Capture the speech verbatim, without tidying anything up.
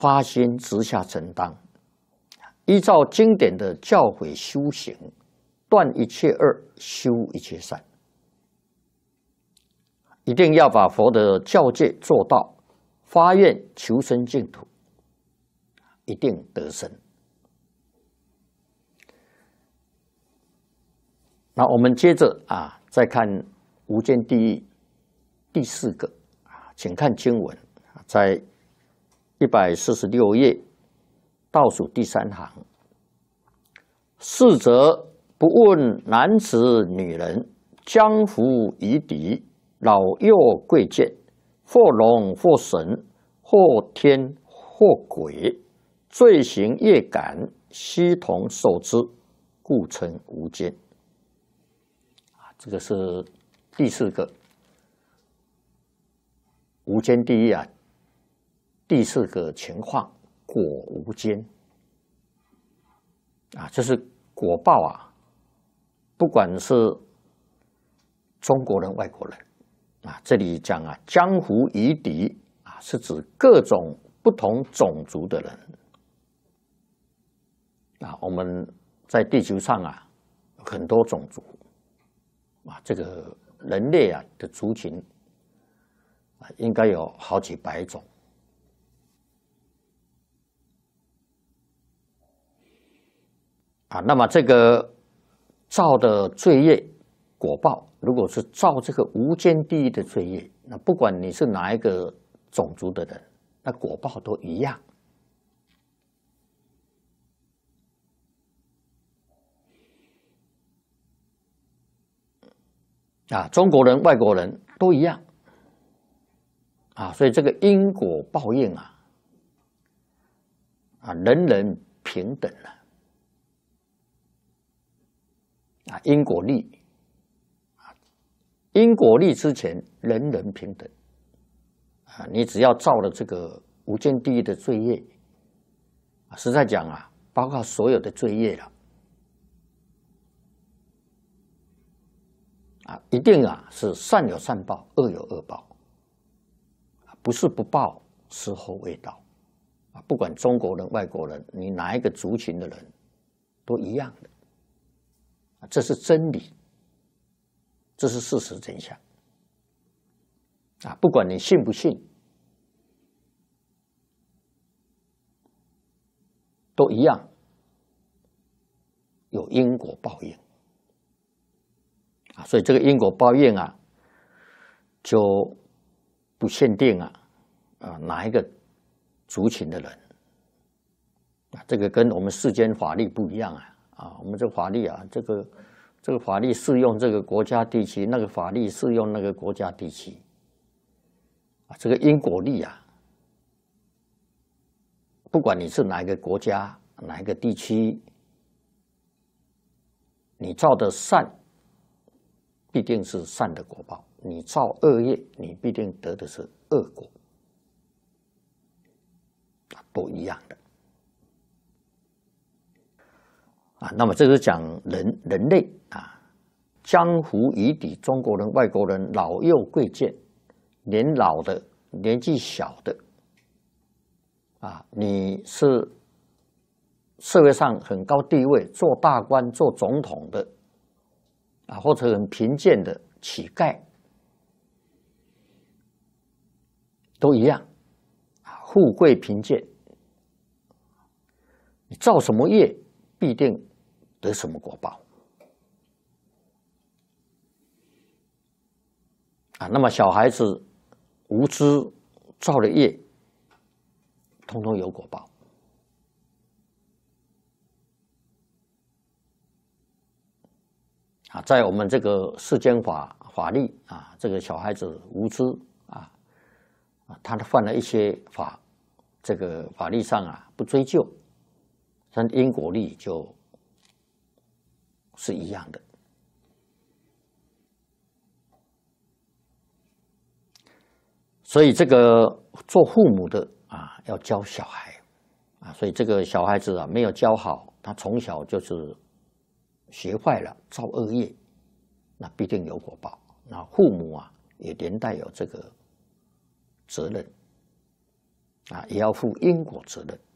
发心直下承担，依照经典的教诲修行，断一切恶，修一切善。一定要把佛的教戒做到，发愿求生净土，一定得生。那我们接着啊，再看无间地狱第四个啊，请看经文，在一百四十六页倒数第三行。逝者不问男子女人，江湖夷狄，老幼贵贱，或龙或神，或天或鬼，罪行业感，悉同受之，故称无间。这个是第四个无间地狱啊，第四个情况，果无间啊，就是果报啊，不管是中国人、外国人啊，这里讲啊，江湖夷狄啊，是指各种不同种族的人啊。我们在地球上啊，很多种族啊，这个人类啊的族群啊，应该有好几百种。啊，那么这个造的罪业果报，如果是造这个无间地狱的罪业，那不管你是哪一个种族的人，那果报都一样。啊，中国人、外国人都一样。啊，所以这个因果报应啊，啊，人人平等了。啊，因果律，啊，因果律之前人人平等。啊，你只要造了这个无间地狱的罪业，啊，实在讲啊，包括所有的罪业了，啊，一定啊是善有善报，恶有恶报，不是不报，时候未到。啊，不管中国人、外国人，你哪一个族群的人，都一样的。这是真理，这是事实真相啊！不管你信不信，都一样有因果报应啊！所以这个因果报应啊，就不限定啊啊哪一个族群的人啊，这个跟我们世间法律不一样啊。啊，我们这个法律啊，这个这个法律适用这个国家地区，那个法律适用那个国家地区。啊，这个因果律啊，不管你是哪一个国家、哪一个地区，你造的善，必定是善的果报；你造恶业，你必定得的是恶果，都一样的。啊，那么这是讲人人类啊，江湖夷狄，中国人、外国人，老幼贵贱，年老的、年纪小的，啊，你是社会上很高地位，做大官、做总统的，啊，或者很贫贱的乞丐，都一样，啊，富贵贫贱，你造什么业，必定得什么果报啊？那么小孩子无知造了业，通通有果报啊！在我们这个世间法法律啊，这个小孩子无知啊啊，他犯了一些法，这个法律上啊不追究，但因果律就是一样的。所以这个做父母的啊，要教小孩啊，所以这个小孩子啊没有教好，他从小就是学坏了，造恶业，那必定有果报。那父母啊也连带有这个责任啊，也要负因果责任。